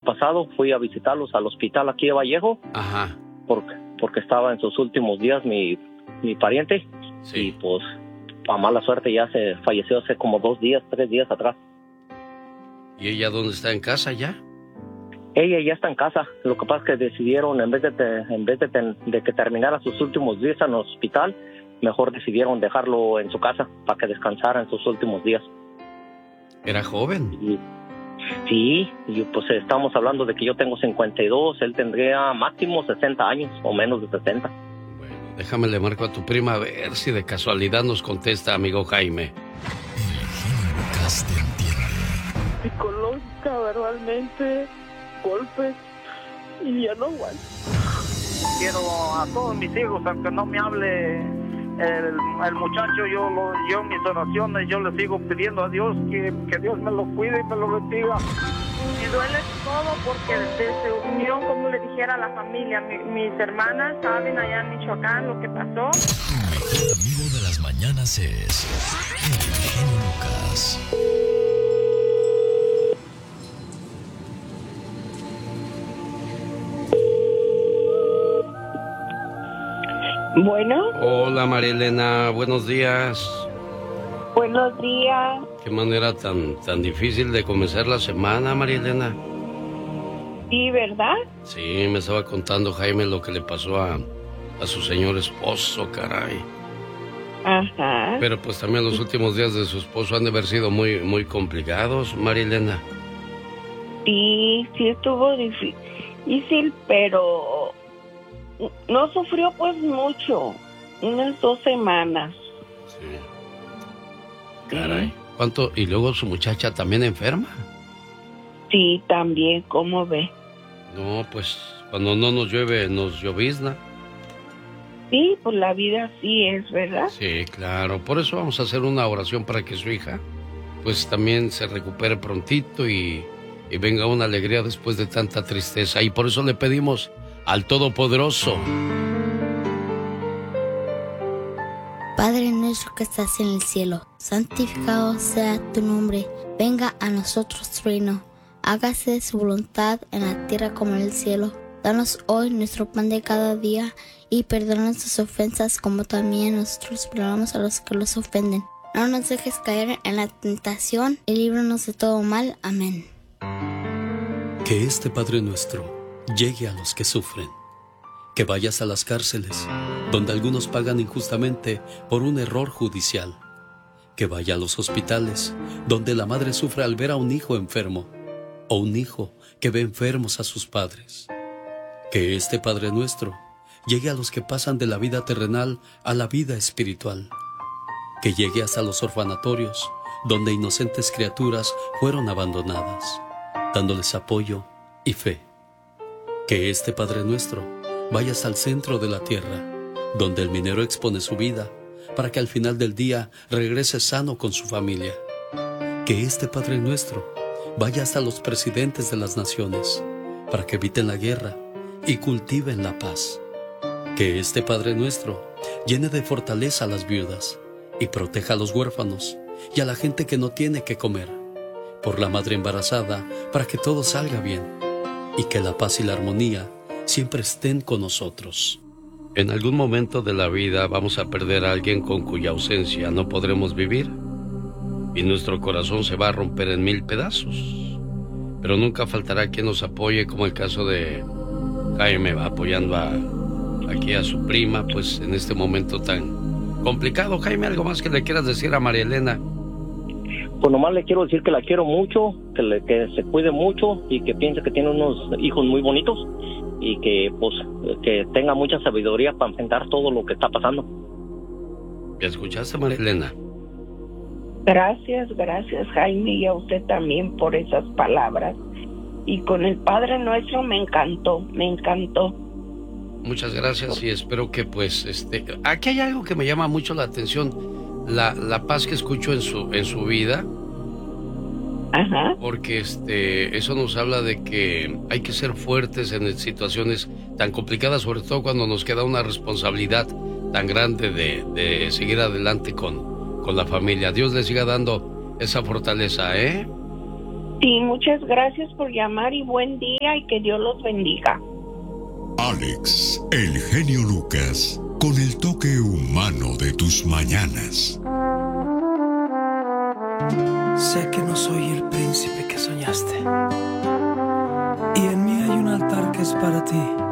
pasado fui a visitarlos al hospital aquí de Vallejo. Ajá. Porque estaba en sus últimos días mi pariente. Sí. Y pues, a mala suerte ya se falleció hace como 3 días atrás. ¿Y ella dónde está? ¿En casa ya? Ella ya está en casa. Lo que pasa es que decidieron, en vez de que terminara sus últimos días en el hospital, mejor decidieron dejarlo en su casa para que descansara en sus últimos días. ¿Era joven? Sí, y pues estamos hablando de que yo tengo 52, él tendría máximo 60 años o menos de 60. Bueno, déjame le marco a tu prima a ver si de casualidad nos contesta, amigo Jaime. Lucas te entiende. Psicológica, verbalmente, golpes, y ya no aguanto. Quiero a todos mis hijos, aunque no me hable el muchacho, yo en mis oraciones, yo le sigo pidiendo a Dios que Dios me lo cuide y me lo bendiga. Me duele todo porque se unió, como le dijera a la familia. Mis hermanas saben allá en Michoacán lo que pasó. El mejor amigo de las mañanas es el genio Lucas. Bueno. Hola, María Elena, buenos días. Buenos días. Qué manera tan difícil de comenzar la semana, María Elena. Sí, ¿verdad? Sí, me estaba contando Jaime lo que le pasó a su señor esposo, caray. Ajá. Pero pues también los últimos días de su esposo han de haber sido muy, muy complicados, María Elena. Sí estuvo difícil, pero no sufrió pues mucho, unas 2 semanas. Sí. Caray. ¿Cuánto? ¿Y luego su muchacha también enferma? Sí, también, ¿cómo ve? No, pues cuando no nos llueve, nos llovizna. Sí, pues la vida así es, ¿verdad? Sí, claro. Por eso vamos a hacer una oración para que su hija, pues también se recupere prontito y venga una alegría después de tanta tristeza. Y por eso le pedimos al Todopoderoso. Padre nuestro que estás en el cielo, santificado sea tu nombre. Venga a nosotros tu reino. Hágase su voluntad en la tierra como en el cielo. Danos hoy nuestro pan de cada día y perdona nuestras ofensas como también nosotros perdonamos a los que los ofenden. No nos dejes caer en la tentación y líbranos de todo mal. Amén. Que este Padre nuestro llegue a los que sufren. Que vayas a las cárceles, donde algunos pagan injustamente por un error judicial. Que vaya a los hospitales, donde la madre sufre al ver a un hijo enfermo, o un hijo que ve enfermos a sus padres. Que este Padre nuestro llegue a los que pasan de la vida terrenal a la vida espiritual. Que llegue hasta los orfanatorios, donde inocentes criaturas fueron abandonadas, dándoles apoyo y fe. Que este Padre nuestro vaya hasta el centro de la tierra, donde el minero expone su vida, para que al final del día regrese sano con su familia. Que este Padre nuestro vaya hasta los presidentes de las naciones, para que eviten la guerra y cultiven la paz. Que este Padre nuestro llene de fortaleza a las viudas y proteja a los huérfanos y a la gente que no tiene que comer, por la madre embarazada, para que todo salga bien y que la paz y la armonía siempre estén con nosotros. En algún momento de la vida vamos a perder a alguien con cuya ausencia no podremos vivir y nuestro corazón se va a romper en 1000 pedazos. Pero nunca faltará quien nos apoye, como el caso de Jaime, va apoyando aquí a su prima, pues en este momento tan complicado. Jaime, ¿algo más que le quieras decir a María Elena? Pues nomás le quiero decir que la quiero mucho, que se cuide mucho y que piense que tiene unos hijos muy bonitos y que pues que tenga mucha sabiduría para enfrentar todo lo que está pasando. ¿Ya escuchaste, María Elena? Gracias Jaime, y a usted también por esas palabras. Y con el Padre Nuestro me encantó. Muchas gracias y espero que pues aquí hay algo que me llama mucho la atención, la paz que escucho en su vida. Ajá. Porque eso nos habla de que hay que ser fuertes en situaciones tan complicadas, sobre todo cuando nos queda una responsabilidad tan grande de seguir adelante con la familia. Dios le siga dando esa fortaleza, ¿eh? Sí, muchas gracias por llamar y buen día y que Dios los bendiga. Alex, el genio Lucas, con el toque humano de tus mañanas. Sé que no soy el príncipe que soñaste, y en mí hay un altar que es para ti.